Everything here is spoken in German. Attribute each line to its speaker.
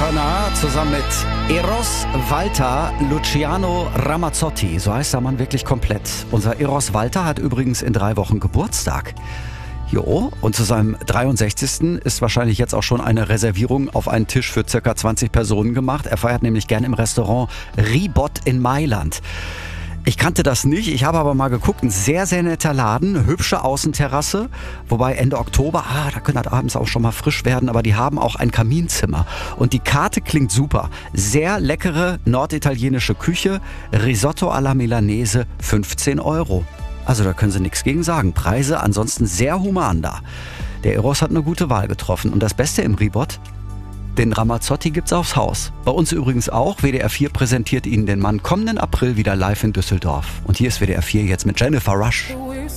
Speaker 1: Befana zusammen mit Eros Walter Luciano Ramazzotti. So heißt der Mann wirklich komplett. Unser Eros Walter hat übrigens in 3 Wochen Geburtstag. Jo, und zu seinem 63. ist wahrscheinlich jetzt auch schon eine Reservierung auf einen Tisch für ca. 20 Personen gemacht. Er feiert nämlich gern im Restaurant Ribot in Mailand. Ich kannte das nicht, ich habe aber mal geguckt, ein sehr, sehr netter Laden, hübsche Außenterrasse, wobei Ende Oktober, da könnte das abends auch schon mal frisch werden, aber die haben auch ein Kaminzimmer. Und die Karte klingt super, sehr leckere norditalienische Küche, Risotto alla Milanese, 15 €. Also da können Sie nichts gegen sagen, Preise ansonsten sehr human da. Der Eros hat eine gute Wahl getroffen und das Beste im Ribot? Den Ramazzotti gibt's aufs Haus. Bei uns übrigens auch. WDR 4 präsentiert Ihnen den Mann kommenden April wieder live in Düsseldorf. Und hier ist WDR 4 jetzt mit Jennifer Rush.